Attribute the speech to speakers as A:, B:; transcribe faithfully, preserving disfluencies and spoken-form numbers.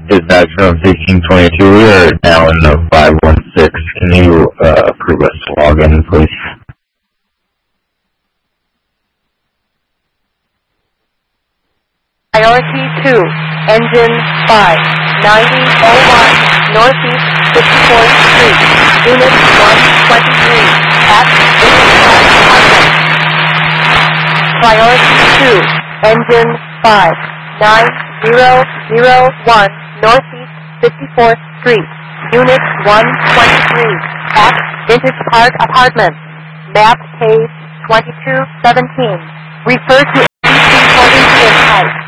A: Dispatch from sixteen twenty-two. We are now in the five one six. Can you uh, approve us to log in, please?
B: Priority two, engine five, ninety oh one, Northeast fifty-fourth Street, Unit one twenty-three, at Interpark Apartment. Priority two, engine five, nine zero zero one, Northeast fifty-fourth Street, Unit one twenty-three, at Vintage Park Apartments. Map page twenty-two seventeen. Refer to A B C forty and type.